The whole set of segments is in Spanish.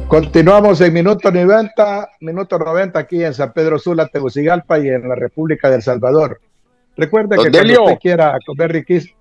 Continuamos en minuto 90 aquí en San Pedro Sula, Tegucigalpa y en la República de El Salvador. Recuerde que cuando usted quiera comer riquísimo.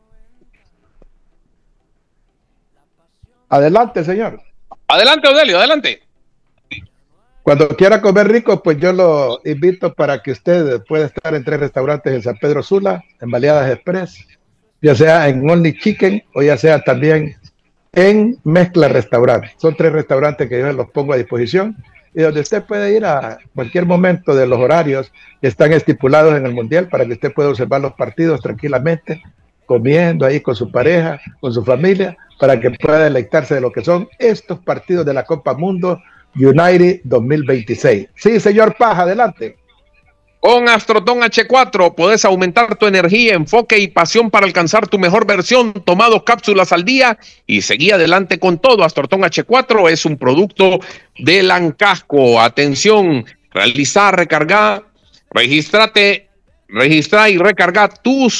Adelante, señor. Adelante, Odelio, adelante. Cuando quiera comer rico, pues yo lo invito para que usted pueda estar en 3 restaurantes en San Pedro Sula, en Baleadas Express, ya sea en Only Chicken o ya sea también en Mezcla Restaurant. Son 3 restaurantes que yo los pongo a disposición y donde usted puede ir a cualquier momento de los horarios que están estipulados en el Mundial para que usted pueda observar los partidos tranquilamente, comiendo ahí con su pareja, con su familia, para que pueda deleitarse de lo que son estos partidos de la Copa Mundo United 2026. Sí, señor Paz, adelante. Con Astroton H4 podés aumentar tu energía, enfoque y pasión para alcanzar tu mejor versión. Toma 2 cápsulas al día y seguí adelante con todo. Astroton H4 es un producto de Lancasco. Atención, realizar, recargar, registrar y recargar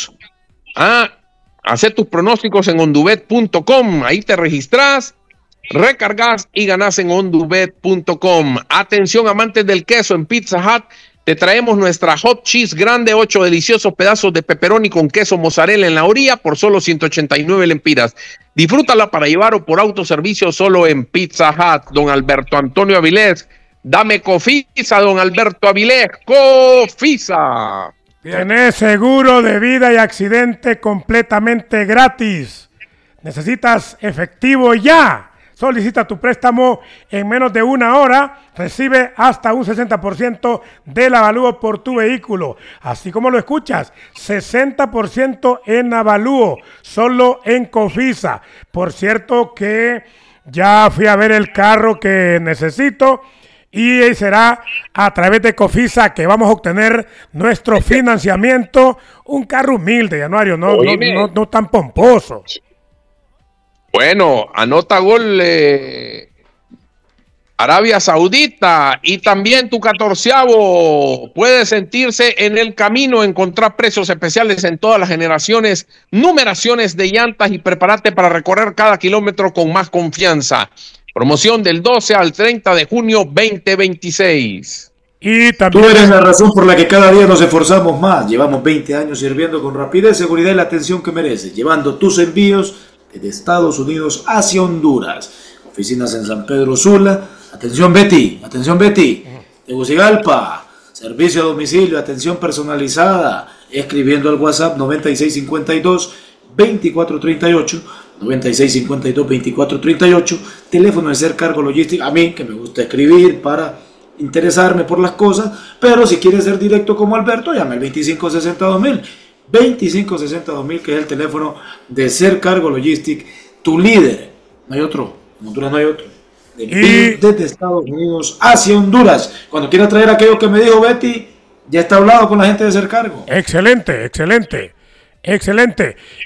hacer tus pronósticos en ondubet.com. Ahí te registras, recargas y ganas en ondubet.com. Atención, amantes del queso, en Pizza Hut te traemos nuestra hot cheese grande, 8 deliciosos pedazos de pepperoni con queso mozzarella en la orilla por solo 189 lempiras. Disfrútala para llevar o por autoservicio solo en Pizza Hut. Don Alberto Antonio Avilés, dame Cofisa, don Alberto Avilés, Cofisa. Tenés seguro de vida y accidente completamente gratis. ¿Necesitas efectivo ya? Solicita tu préstamo en menos de 1 hora, recibe hasta un 60% del avalúo por tu vehículo. Así como lo escuchas, 60% en avalúo, solo en Cofisa. Por cierto que ya fui a ver el carro que necesito y será a través de Cofisa que vamos a obtener nuestro financiamiento. Un carro humilde, Januario, no tan pomposo. Bueno, anota gol Arabia Saudita y también tu 14avo puede sentirse en el camino, encontrar precios especiales en todas las generaciones, numeraciones de llantas y prepárate para recorrer cada kilómetro con más confianza. Promoción del 12 al 30 de junio 2026. Y también tú eres la razón por la que cada día nos esforzamos más. Llevamos 20 años sirviendo con rapidez, seguridad y la atención que mereces, llevando tus envíos de Estados Unidos hacia Honduras. Oficinas en San Pedro Sula. Atención Betty, Tegucigalpa, servicio a domicilio, atención personalizada, escribiendo al WhatsApp 9652-2438, 9652-2438, teléfono de Ser Cargo Logística. A mí, que me gusta escribir para interesarme por las cosas, pero si quieres ser directo como Alberto, llama al 2560-2000, 2560-2000, que es el teléfono de Ser Cargo Logistic, tu líder. No hay otro, en Honduras no hay otro. Desde Estados Unidos hacia Honduras. Cuando quiera traer aquello que me dijo Betty, ya está hablado con la gente de Ser Cargo. Excelente.